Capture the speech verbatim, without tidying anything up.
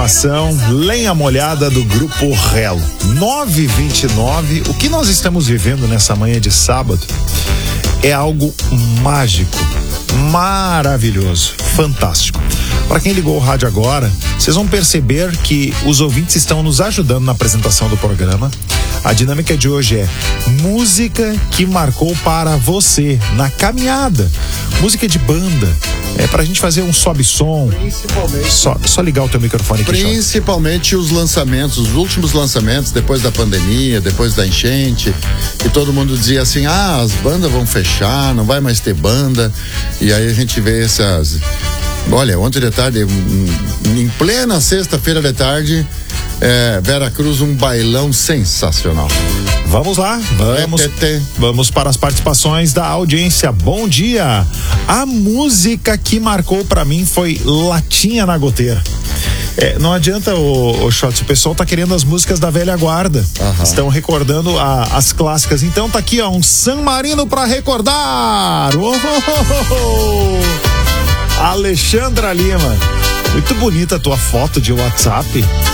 Ação Lenha Molhada do Grupo Relo. nove e vinte e nove. O que nós estamos vivendo nessa manhã de sábado é algo mágico, maravilhoso, fantástico. Para quem ligou o rádio agora, vocês vão perceber que os ouvintes estão nos ajudando na apresentação do programa. A dinâmica de hoje é música que marcou para você na caminhada. Música de banda. É pra gente fazer um sobe-som. Principalmente. Só, só ligar o teu microfone aqui. Principalmente os lançamentos, os últimos lançamentos depois da pandemia, depois da enchente. E todo mundo dizia assim: ah, as bandas vão fechar, não vai mais ter banda. E aí a gente vê essas. Olha, ontem de tarde, em plena sexta-feira de tarde, é, Vera Cruz, um bailão sensacional. Vamos lá, vamos, vamos para as participações da audiência. Bom dia! A música que marcou pra mim foi Latinha na Goteira. É, não adianta, o, o Shots, o pessoal tá querendo as músicas da velha guarda. Uhum. Estão recordando a, as clássicas. Então tá aqui, ó, um San Marino pra recordar. Oh, oh, oh, oh. Alexandra Lima. Muito bonita a tua foto de WhatsApp.